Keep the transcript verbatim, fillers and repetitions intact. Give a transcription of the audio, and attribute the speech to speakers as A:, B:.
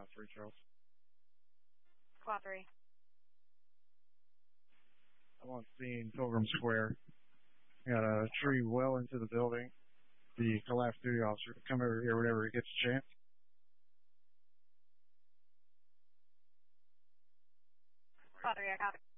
A: uh, three, Charles.
B: Squad three.
A: I'm on scene, Pilgrim Square. Got a tree well into the building. The collapsed duty officer come over here whenever he gets a chance.
B: Squad three, I copy.